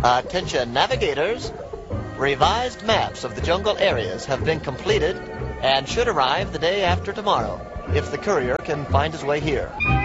Attention navigators, revised maps of the jungle areas have been completed and should arrive the day after tomorrow, if the courier can find his way here.